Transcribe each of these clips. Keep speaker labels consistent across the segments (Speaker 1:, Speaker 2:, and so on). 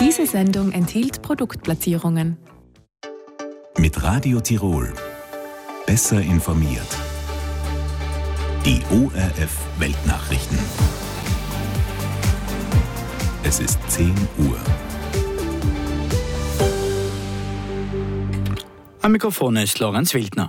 Speaker 1: Diese Sendung enthielt Produktplatzierungen.
Speaker 2: Mit Radio Tirol. Besser informiert. Die ORF Weltnachrichten. Es ist 10 Uhr.
Speaker 3: Am Mikrofon ist Lorenz Wildner.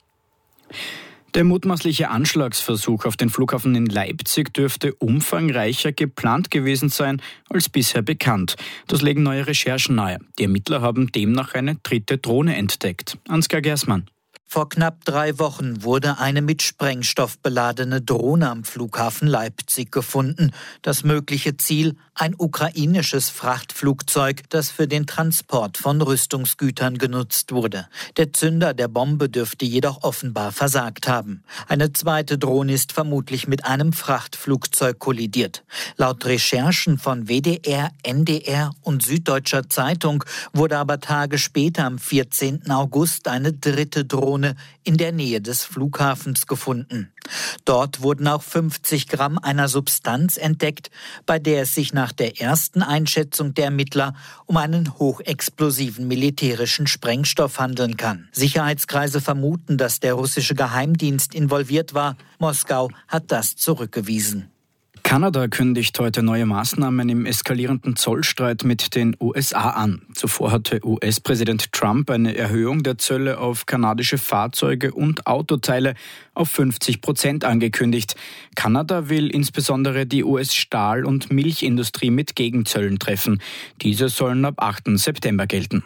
Speaker 3: Der mutmaßliche Anschlagsversuch auf den Flughafen in Leipzig dürfte umfangreicher geplant gewesen sein als bisher bekannt. Das legen neue Recherchen nahe. Die Ermittler haben demnach eine dritte Drohne entdeckt. Ansgar Gersmann.
Speaker 4: Vor knapp 3 Wochen wurde eine mit Sprengstoff beladene Drohne am Flughafen Leipzig gefunden. Das mögliche Ziel: ein ukrainisches Frachtflugzeug, das für den Transport von Rüstungsgütern genutzt wurde. Der Zünder der Bombe dürfte jedoch offenbar versagt haben. Eine zweite Drohne ist vermutlich mit einem Frachtflugzeug kollidiert. Laut Recherchen von WDR, NDR und Süddeutscher Zeitung wurde aber Tage später, am 14. August, eine dritte Drohne in der Nähe des Flughafens gefunden. Dort wurden auch 50 Gramm einer Substanz entdeckt, bei der es sich nach der ersten Einschätzung der Ermittler um einen hochexplosiven militärischen Sprengstoff handeln kann. Sicherheitskreise vermuten, dass der russische Geheimdienst involviert war. Moskau hat das zurückgewiesen.
Speaker 3: Kanada kündigt heute neue Maßnahmen im eskalierenden Zollstreit mit den USA an. Zuvor hatte US-Präsident Trump eine Erhöhung der Zölle auf kanadische Fahrzeuge und Autoteile auf 50% angekündigt. Kanada will insbesondere die US-Stahl- und Milchindustrie mit Gegenzöllen treffen. Diese sollen ab 8. September gelten.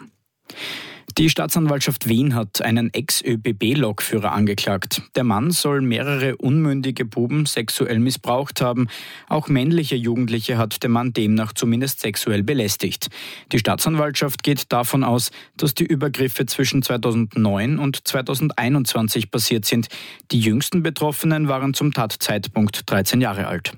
Speaker 3: Die Staatsanwaltschaft Wien hat einen Ex-ÖBB-Lokführer angeklagt. Der Mann soll mehrere unmündige Buben sexuell missbraucht haben. Auch männliche Jugendliche hat der Mann demnach zumindest sexuell belästigt. Die Staatsanwaltschaft geht davon aus, dass die Übergriffe zwischen 2009 und 2021 passiert sind. Die jüngsten Betroffenen waren zum Tatzeitpunkt 13 Jahre alt.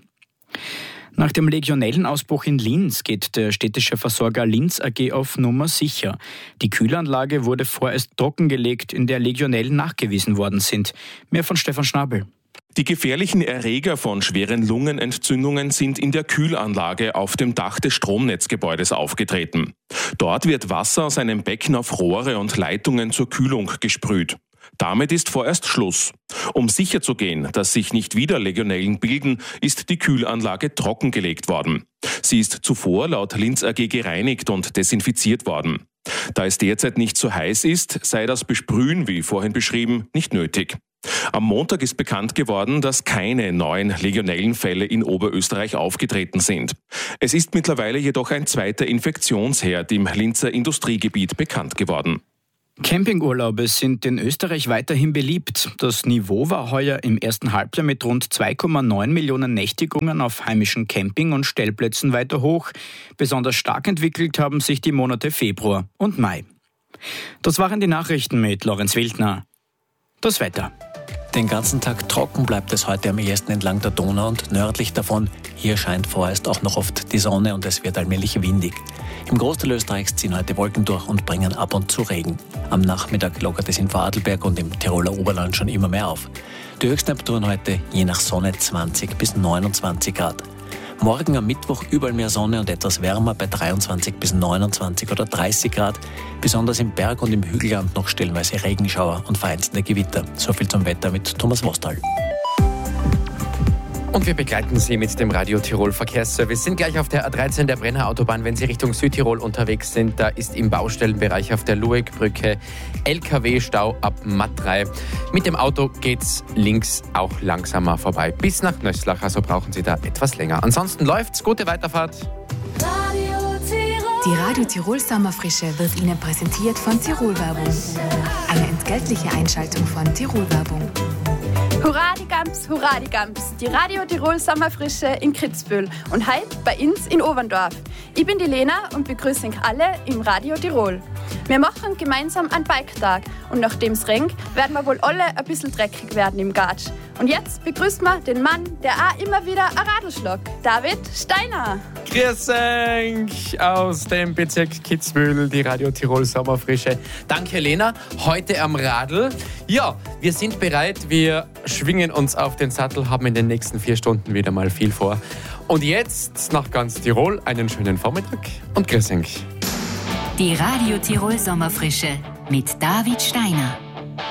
Speaker 3: Nach dem Legionellenausbruch in Linz geht der städtische Versorger Linz AG auf Nummer sicher. Die Kühlanlage wurde vorerst trockengelegt, in der Legionellen nachgewiesen worden sind. Mehr von Stefan Schnabel.
Speaker 5: Die gefährlichen Erreger von schweren Lungenentzündungen sind in der Kühlanlage auf dem Dach des Stromnetzgebäudes aufgetreten. Dort wird Wasser aus einem Becken auf Rohre und Leitungen zur Kühlung gesprüht. Damit ist vorerst Schluss. Um sicherzugehen, dass sich nicht wieder Legionellen bilden, ist die Kühlanlage trockengelegt worden. Sie ist zuvor laut Linz AG gereinigt und desinfiziert worden. Da es derzeit nicht so heiß ist, sei das Besprühen, wie vorhin beschrieben, nicht nötig. Am Montag ist bekannt geworden, dass keine neuen Legionellenfälle in Oberösterreich aufgetreten sind. Es ist mittlerweile jedoch ein zweiter Infektionsherd im Linzer Industriegebiet bekannt geworden.
Speaker 3: Campingurlaube sind in Österreich weiterhin beliebt. Das Niveau war heuer im ersten Halbjahr mit rund 2,9 Millionen Nächtigungen auf heimischen Camping- und Stellplätzen weiter hoch. Besonders stark entwickelt haben sich die Monate Februar und Mai. Das waren die Nachrichten mit Lorenz Wildner. Das Wetter.
Speaker 6: Den ganzen Tag trocken bleibt es heute am ehesten entlang der Donau und nördlich davon. Hier scheint vorerst auch noch oft die Sonne und es wird allmählich windig. Im Großteil Österreichs ziehen heute Wolken durch und bringen ab und zu Regen. Am Nachmittag lockert es in Vorarlberg und im Tiroler Oberland schon immer mehr auf. Die Höchsttemperaturen heute je nach Sonne 20 bis 29 Grad. Morgen am Mittwoch überall mehr Sonne und etwas wärmer bei 23 bis 29 oder 30 Grad. Besonders im Berg- und im Hügelland noch stellenweise Regenschauer und vereinzelte Gewitter. So viel zum Wetter mit Thomas Wostal.
Speaker 7: Und wir begleiten Sie mit dem Radio Tirol Verkehrsservice. Sind gleich auf der A13 der Brenner Autobahn, wenn Sie Richtung Südtirol unterwegs sind. Da ist im Baustellenbereich auf der Luegbrücke LKW-Stau ab Matthrei. Mit dem Auto geht's links auch langsamer vorbei. Bis nach Nöslach, also brauchen Sie da etwas länger. Ansonsten läuft's. Gute Weiterfahrt.
Speaker 1: Die Radio Tirol Sommerfrische wird Ihnen präsentiert von Tirol Werbung. Eine entgeltliche Einschaltung von Tirol Werbung.
Speaker 8: Hurra die Gams, die Radio Tirol Sommerfrische in Kitzbühel und heute bei uns in Oberndorf. Ich bin die Lena und begrüße euch alle im Radio Tirol. Wir machen gemeinsam einen Bike-Tag und nachdem es regnet, werden wir wohl alle ein bisschen dreckig werden im Gatsch. Und jetzt begrüßt man den Mann, der auch immer wieder ein Radl schlägt, David Steiner.
Speaker 7: Grüß euch aus dem Bezirk Kitzbühel, die Radio Tirol Sommerfrische. Danke, Lena. Heute am Radl. Ja, wir sind bereit. Wir schwingen uns auf den Sattel, haben in den nächsten 4 Stunden wieder mal viel vor. Und jetzt nach ganz Tirol einen schönen Vormittag und grüß euch.
Speaker 9: Die Radio Tirol Sommerfrische mit David Steiner.